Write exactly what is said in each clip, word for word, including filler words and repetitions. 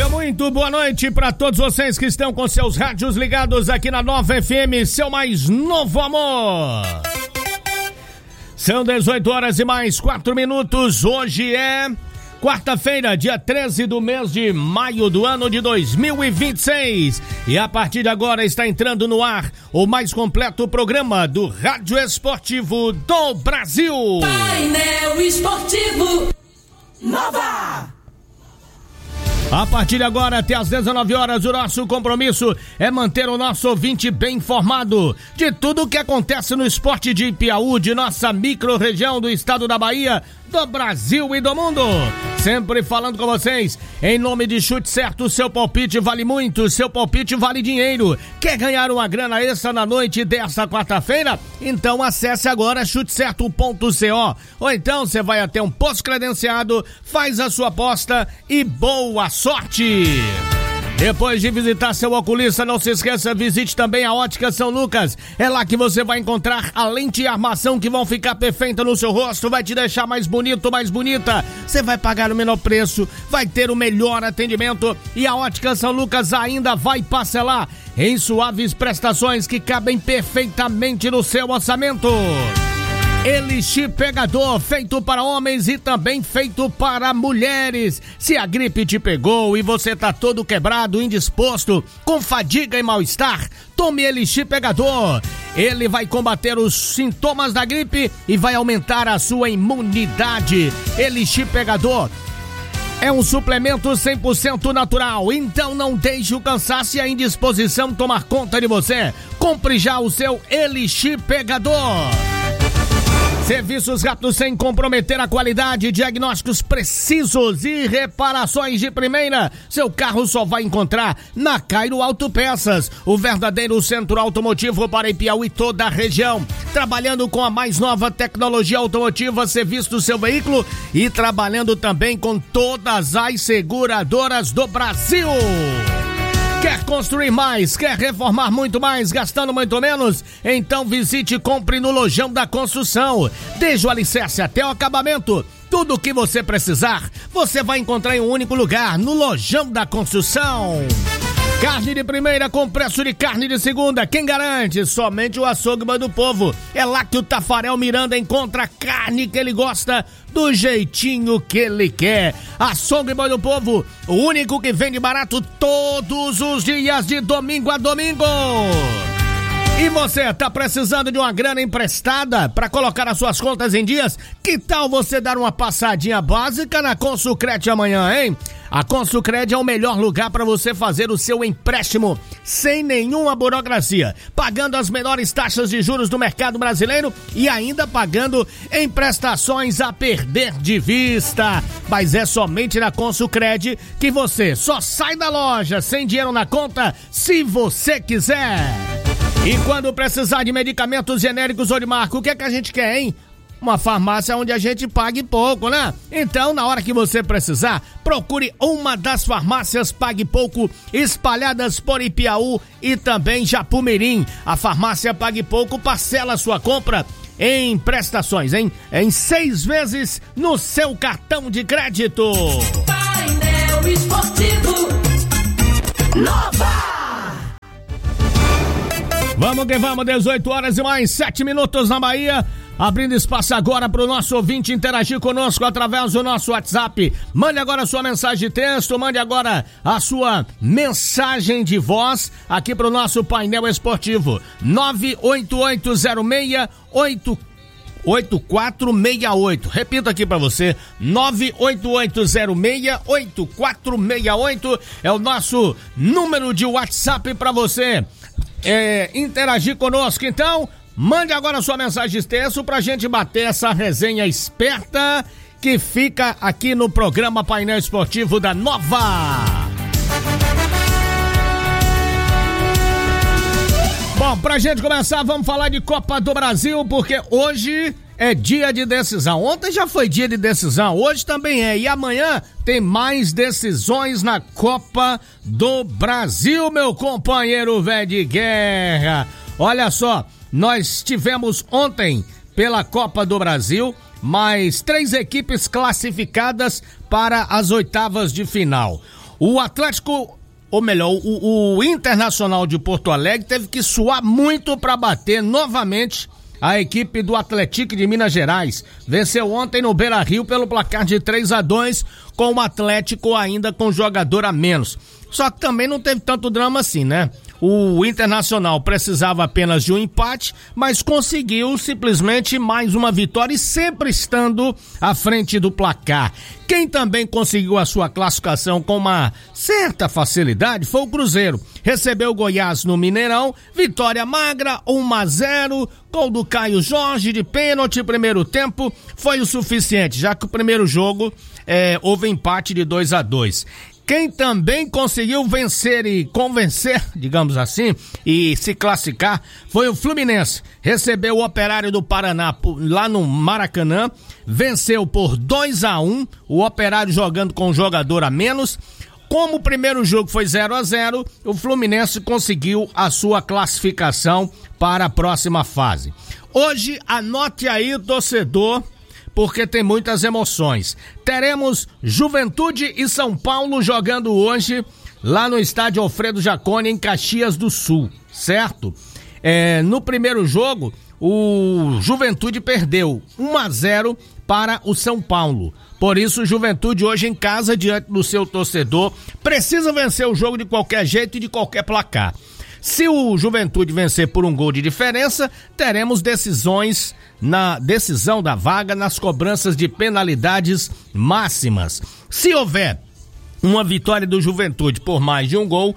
Muito boa noite para todos vocês que estão com seus rádios ligados aqui na Nova F M, seu mais novo amor. São dezoito horas e mais quatro minutos. Hoje é quarta-feira, dia treze do mês de maio do ano de dois mil e vinte e seis. E a partir de agora está entrando no ar o mais completo programa do Rádio Esportivo do Brasil. Painel Esportivo Nova. A partir de agora, até às dezenove horas, o nosso compromisso é manter o nosso ouvinte bem informado de tudo o que acontece no esporte de Piauí, de nossa micro-região do estado da Bahia, do Brasil e do mundo. Sempre falando com vocês, em nome de Chute Certo, seu palpite vale muito, seu palpite vale dinheiro. Quer ganhar uma grana extra na noite dessa quarta-feira? Então acesse agora chute certo ponto co. Ou então você vai até um posto credenciado, faz a sua aposta e boa sorte! Depois de visitar seu oculista, não se esqueça, visite também a Ótica São Lucas. É lá que você vai encontrar a lente e a armação que vão ficar perfeita no seu rosto, vai te deixar mais bonito, mais bonita. Você vai pagar o menor preço, vai ter o melhor atendimento e a Ótica São Lucas ainda vai parcelar em suaves prestações que cabem perfeitamente no seu orçamento. Elixir Pegador, feito para homens e também feito para mulheres. Se a gripe te pegou e você tá todo quebrado, indisposto, com fadiga e mal-estar, tome Elixir Pegador. Ele vai combater os sintomas da gripe e vai aumentar a sua imunidade. Elixir Pegador é um suplemento cem por cento natural, então não deixe o cansaço e a indisposição tomar conta de você. Compre já o seu Elixir Pegador. Serviços rápidos sem comprometer a qualidade, diagnósticos precisos e reparações de primeira. Seu carro só vai encontrar na Cairo Autopeças, o verdadeiro centro automotivo para Piauí e toda a região. Trabalhando com a mais nova tecnologia automotiva, serviço do seu veículo e trabalhando também com todas as seguradoras do Brasil. Quer construir mais? Quer reformar muito mais, gastando muito menos? Então visite e compre no Lojão da Construção. Desde o alicerce até o acabamento, tudo o que você precisar, você vai encontrar em um único lugar, no Lojão da Construção. Carne de primeira com preço de carne de segunda. Quem garante? Somente o Açougue Boi do Povo. É lá que o Tafarel Miranda encontra a carne que ele gosta, do jeitinho que ele quer. Açougue Boi do Povo, o único que vende barato todos os dias, de domingo a domingo. E você tá precisando de uma grana emprestada para colocar as suas contas em dias? Que tal você dar uma passadinha básica na Consulcred amanhã, hein? A Consulcred é o melhor lugar para você fazer o seu empréstimo sem nenhuma burocracia, pagando as menores taxas de juros do mercado brasileiro e ainda pagando em prestações a perder de vista. Mas é somente na Consulcred que você só sai da loja sem dinheiro na conta se você quiser. E quando precisar de medicamentos genéricos ou de marca, o que é que a gente quer, hein? Uma farmácia onde a gente pague pouco, né? Então, na hora que você precisar, procure uma das farmácias Pague Pouco espalhadas por Ipiaú e também Japumirim. A farmácia Pague Pouco parcela sua compra em prestações, hein? Em seis vezes no seu cartão de crédito. Painel Esportivo Nova. Vamos que vamos, dezoito horas e mais sete minutos na Bahia. Abrindo espaço agora para o nosso ouvinte interagir conosco através do nosso WhatsApp. Mande agora a sua mensagem de texto, mande agora a sua mensagem de voz aqui para o nosso painel esportivo. nove oito oito zero seis oito oito quatro seis oito. Repito aqui para você, nove oito oito zero seis oito quatro seis oito é o nosso número de WhatsApp para você é, interagir conosco. Então, mande agora a sua mensagem de texto pra gente bater essa resenha esperta que fica aqui no programa Painel Esportivo da Nova. Bom, pra gente começar, vamos falar de Copa do Brasil, porque hoje é dia de decisão. Ontem já foi dia de decisão, hoje também é. E amanhã tem mais decisões na Copa do Brasil, meu companheiro velho de guerra. Olha só, nós tivemos ontem pela Copa do Brasil mais três equipes classificadas para as oitavas de final. O Atlético, ou melhor, o, o Internacional de Porto Alegre teve que suar muito para bater novamente a equipe do Atlético de Minas Gerais. Venceu ontem no Beira-Rio pelo placar de três a dois, com o Atlético ainda com jogador a menos. Só que também não teve tanto drama assim, né? O Internacional precisava apenas de um empate, mas conseguiu simplesmente mais uma vitória e sempre estando à frente do placar. Quem também conseguiu a sua classificação com uma certa facilidade foi o Cruzeiro. Recebeu o Goiás no Mineirão, vitória magra, um a zero, gol do Caio Jorge de pênalti, primeiro tempo foi o suficiente, já que o primeiro jogo é, houve empate de dois a dois. Quem também conseguiu vencer e convencer, digamos assim, e se classificar, foi o Fluminense. Recebeu o Operário do Paraná lá no Maracanã, venceu por dois a um, o Operário jogando com um jogador a menos. Como o primeiro jogo foi zero a zero, o Fluminense conseguiu a sua classificação para a próxima fase. Hoje, anote aí, torcedor, porque tem muitas emoções. Teremos Juventude e São Paulo jogando hoje lá no estádio Alfredo Jaconi, em Caxias do Sul, certo? É, no primeiro jogo, o Juventude perdeu um a zero para o São Paulo. Por isso, o Juventude hoje em casa, diante do seu torcedor, precisa vencer o jogo de qualquer jeito e de qualquer placar. Se o Juventude vencer por um gol de diferença, teremos decisões na decisão da vaga nas cobranças de penalidades máximas. Se houver uma vitória do Juventude por mais de um gol,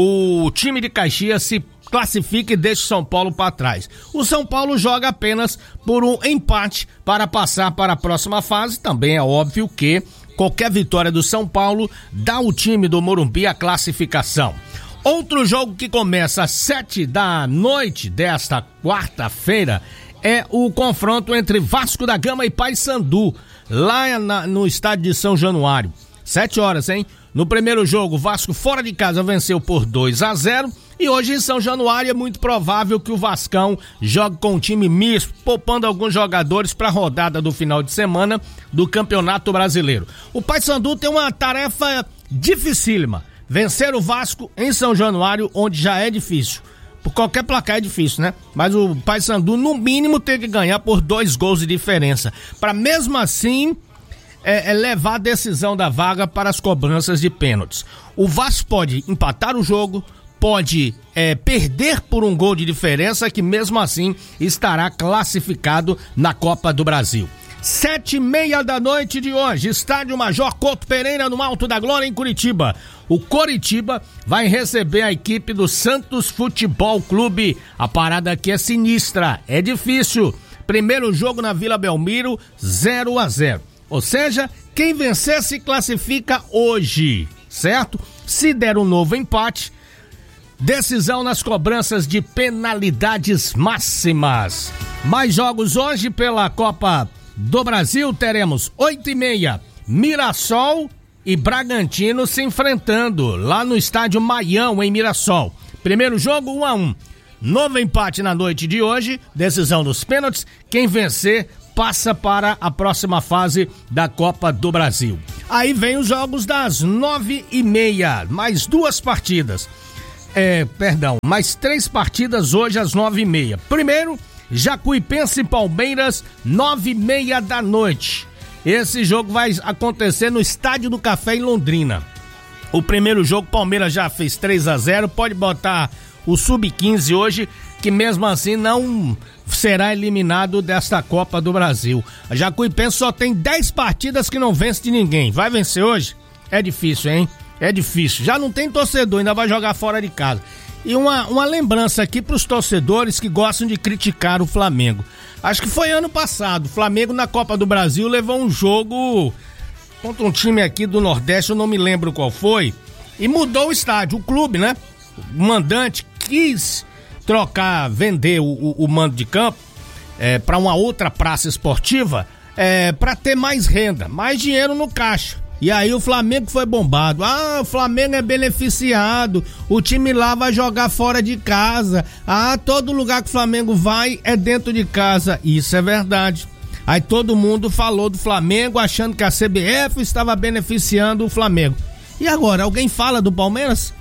o time de Caxias se classifica e deixa o São Paulo para trás. O São Paulo joga apenas por um empate para passar para a próxima fase. Também é óbvio que qualquer vitória do São Paulo dá ao time do Morumbi a classificação. Outro jogo que começa às sete da noite desta quarta-feira é o confronto entre Vasco da Gama e Paysandu, lá na, no estádio de São Januário. Sete horas, hein? No primeiro jogo, o Vasco fora de casa venceu por dois a zero e hoje em São Januário é muito provável que o Vascão jogue com um time misto, poupando alguns jogadores para a rodada do final de semana do Campeonato Brasileiro. O Paysandu tem uma tarefa dificílima. Vencer o Vasco em São Januário, onde já é difícil. Por qualquer placar é difícil, né? Mas o Paysandu, no mínimo, tem que ganhar por dois gols de diferença. Para mesmo assim, é, é levar a decisão da vaga para as cobranças de pênaltis. O Vasco pode empatar o jogo, pode é, perder por um gol de diferença, que mesmo assim estará classificado na Copa do Brasil. Sete e meia da noite de hoje, estádio Major Couto Pereira, no Alto da Glória, em Curitiba. O Coritiba vai receber a equipe do Santos Futebol Clube. A parada aqui é sinistra, é difícil. Primeiro jogo na Vila Belmiro, zero a zero. Ou seja, quem vencer se classifica hoje, certo? Se der um novo empate, decisão nas cobranças de penalidades máximas. Mais jogos hoje pela Copa do Brasil, teremos oito e meia, Mirassol e Bragantino se enfrentando lá no estádio Maião, em Mirassol. Primeiro jogo, um a um. Novo empate na noite de hoje, decisão dos pênaltis. Quem vencer passa para a próxima fase da Copa do Brasil. Aí vem os jogos das nove e meia, mais duas partidas. É, perdão, mais três partidas hoje às nove e meia. Primeiro, Jacuipense e Palmeiras, nove e meia da noite. Esse jogo vai acontecer no Estádio do Café, em Londrina. O primeiro jogo, Palmeiras já fez três a zero, pode botar o sub quinze hoje, que mesmo assim não será eliminado desta Copa do Brasil. A Jacuipense só tem dez partidas que não vence de ninguém. Vai vencer hoje? É difícil, hein? É difícil. Já não tem torcedor, ainda vai jogar fora de casa. E uma, uma lembrança aqui para os torcedores que gostam de criticar o Flamengo. Acho que foi ano passado, o Flamengo na Copa do Brasil levou um jogo contra um time aqui do Nordeste, eu não me lembro qual foi, e mudou o estádio, o clube, né? O mandante quis trocar, vender o, o, o mando de campo é, para uma outra praça esportiva é, para ter mais renda, mais dinheiro no caixa. E aí o Flamengo foi bombado. Ah, o Flamengo é beneficiado, o time lá vai jogar fora de casa. Ah, todo lugar que o Flamengo vai é dentro de casa. Isso é verdade. Aí todo mundo falou do Flamengo achando que a C B F estava beneficiando o Flamengo. E agora, alguém fala do Palmeiras?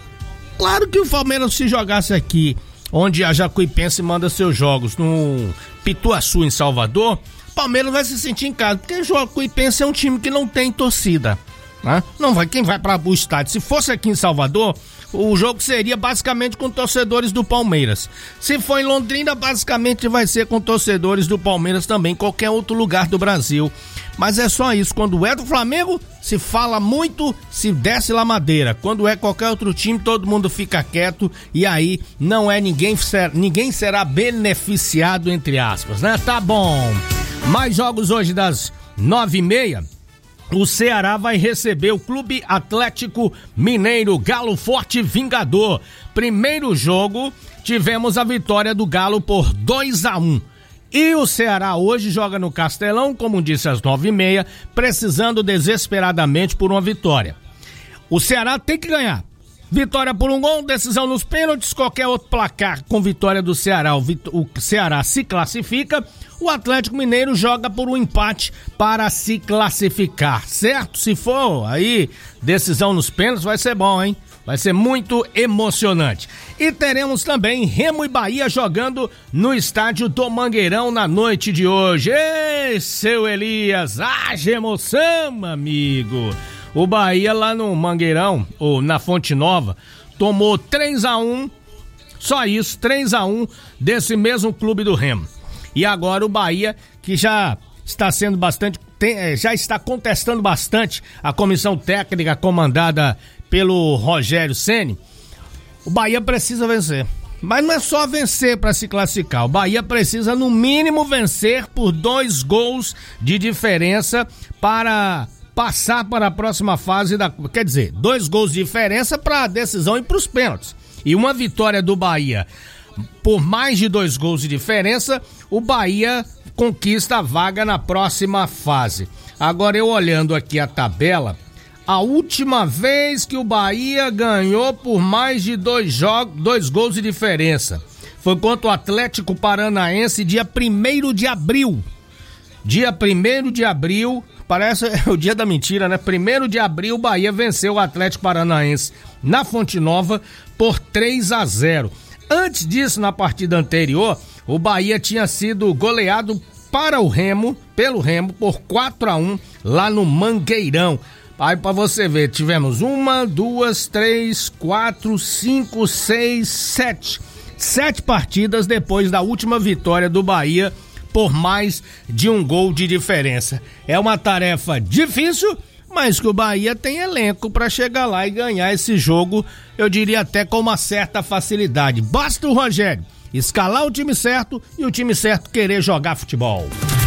Claro que o Palmeiras, se jogasse aqui, onde a Jacuipense manda seus jogos, no Pituaçu, em Salvador, o Palmeiras vai se sentir em casa, porque o Jacuipense é um time que não tem torcida, né? Não vai, quem vai para o estádio? Se fosse aqui em Salvador, o jogo seria basicamente com torcedores do Palmeiras. Se for em Londrina, basicamente vai ser com torcedores do Palmeiras também, qualquer outro lugar do Brasil. Mas é só isso, quando é do Flamengo, se fala muito, se desce lá madeira. Quando é qualquer outro time, todo mundo fica quieto e aí não é ninguém, ninguém será beneficiado, entre aspas, né? Tá bom. Mais jogos hoje das nove e meia. O Ceará vai receber o Clube Atlético Mineiro, Galo Forte Vingador. Primeiro jogo, tivemos a vitória do Galo por dois a um. E o Ceará hoje joga no Castelão, como disse, às nove e meia, precisando desesperadamente por uma vitória. O Ceará tem que ganhar. Vitória por um gol, decisão nos pênaltis, qualquer outro placar com vitória do Ceará, o, Vit- o Ceará se classifica. O Atlético Mineiro joga por um empate para se classificar, certo? Se for aí decisão nos pênaltis, vai ser bom, hein? Vai ser muito emocionante. E teremos também Remo e Bahia jogando no estádio do Mangueirão na noite de hoje. Ei, seu Elias, haja emoção, amigo. O Bahia lá no Mangueirão, ou na Fonte Nova, tomou três a um, só isso, três a um desse mesmo clube do Remo. E agora o Bahia, que já está sendo bastante, tem, já está contestando bastante a comissão técnica comandada pelo Rogério Ceni, o Bahia precisa vencer. Mas não é só vencer para se classificar, o Bahia precisa no mínimo vencer por dois gols de diferença para passar para a próxima fase da... Quer dizer, dois gols de diferença para a decisão e para os pênaltis. E uma vitória do Bahia por mais de dois gols de diferença, o Bahia conquista a vaga na próxima fase. Agora, eu olhando aqui a tabela, a última vez que o Bahia ganhou por mais de dois, jogos, dois gols de diferença foi contra o Atlético Paranaense, dia primeiro de abril. Dia primeiro de abril, parece o dia da mentira, né? primeiro de abril, o Bahia venceu o Atlético Paranaense na Fonte Nova por três a zero. Antes disso, na partida anterior, o Bahia tinha sido goleado para o Remo, pelo Remo, por quatro a um lá no Mangueirão. Aí pra você ver, tivemos uma, duas, três, quatro, cinco, seis, sete. Sete partidas depois da última vitória do Bahia por mais de um gol de diferença. É uma tarefa difícil, mas que o Bahia tem elenco para chegar lá e ganhar esse jogo, eu diria até com uma certa facilidade. Basta o Rogério escalar o time certo e o time certo querer jogar futebol.